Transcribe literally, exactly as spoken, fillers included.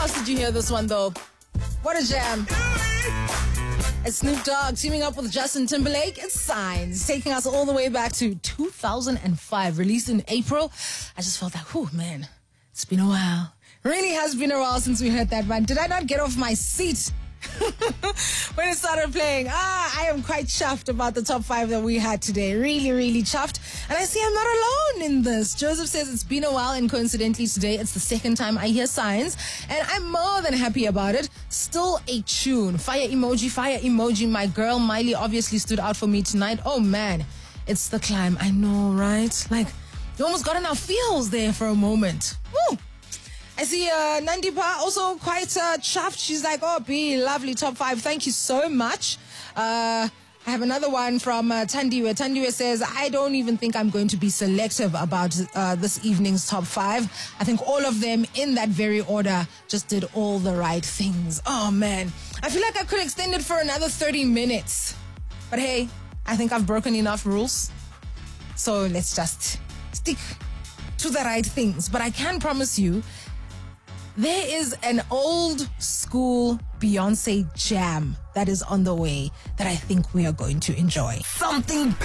else did you hear this one, though? What a jam. It's Snoop Dogg teaming up with Justin Timberlake. It's Signs, taking us all the way back to two thousand five, released in April. I just felt like, whew, man, it's been a while. Really has been a while since we heard that one. Did I not get off my seat when it started playing? Ah, I am quite chuffed about the top five that we had today. Really, really chuffed. And I see I'm not alone in this. Joseph says it's been a while, and coincidentally today it's the second time I hear Signs, and I'm more than happy about it. Still a tune. Fire emoji, fire emoji. My girl Miley obviously stood out for me tonight. Oh man, it's the climb. I know, right? Like, you almost got in our feels there for a moment. Woo! I see uh, Nandipa also quite uh, chuffed. She's like, oh, B, lovely top five. Thank you so much. Uh, I have another one from uh, Tandiwe. Tandiwe says, I don't even think I'm going to be selective about uh, this evening's top five. I think all of them in that very order just did all the right things. Oh, man. I feel like I could extend it for another thirty minutes. But hey, I think I've broken enough rules. So let's just stick to the right things. But I can promise you, there is an old school Beyonce jam that is on the way that I think we are going to enjoy. Something